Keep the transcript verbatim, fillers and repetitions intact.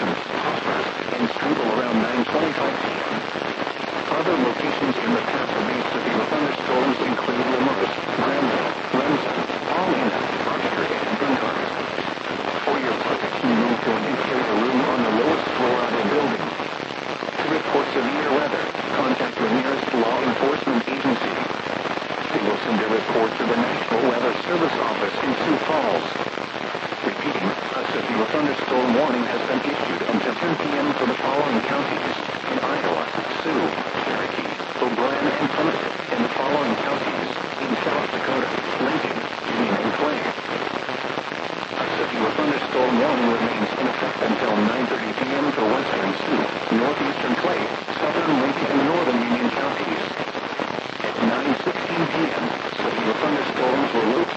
Jefferson, Hopper, and Struble around nine twenty-five p m Other locations in the Paso Base severe thunderstorms include Lemurs, Granville, Remsen, Paulina, Archer, and Bernhardt. For your protection, move to an interior room on the lowest floor of the building. To report severe weather, contact your nearest law enforcement agency. They will send a report to the National Weather Service office in Sioux Falls. Repeating, a severe thunderstorm warning has been issued until ten p m for the following counties: in Iowa, Sioux, Cherokee, O'Brien, and Plymouth, in the following counties: in South Dakota, Lincoln, Union, and Clay. A severe thunderstorm warning remains in effect until nine thirty p m for western Sioux, northeastern Clay, southern Lincoln, and northern Union counties. At nine sixteen p m, severe thunderstorms were located